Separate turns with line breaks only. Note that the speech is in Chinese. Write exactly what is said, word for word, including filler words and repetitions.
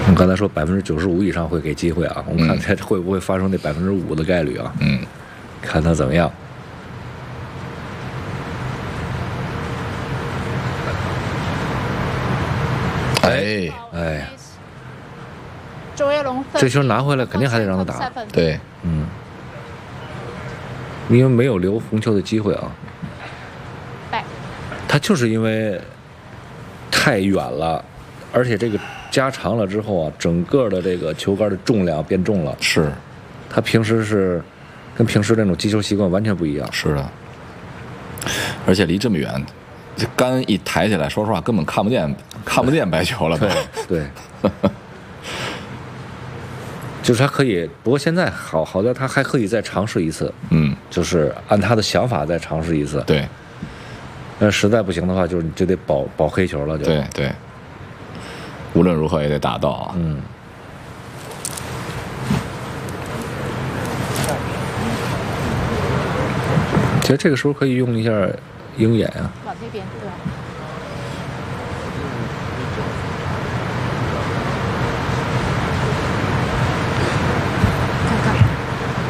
我刚才说百分之九十五以上会给机会啊，我们看这会不会发生那百分之五的概率啊？
嗯，
看他怎么样。
哎
哎，
周跃龙
这球拿回来肯定还得让他打。
对，
嗯，因为没有留红球的机会啊。他就是因为太远了，而且这个加长了之后啊，整个的这个球杆的重量变重了。
是，
他平时是跟平时那种击球习惯完全不一样。
是的，而且离这么远，这杆一抬起来，说实话根本看不见，看不见白球了。
对对，就是他可以，不过现在好好在他还可以再尝试一次。
嗯，
就是按他的想法再尝试一次。
对。
那实在不行的话，就就得保保黑球了就。
对对，无论如何也得打到啊。
嗯。其实这个时候可以用一下鹰眼啊。
往这边对。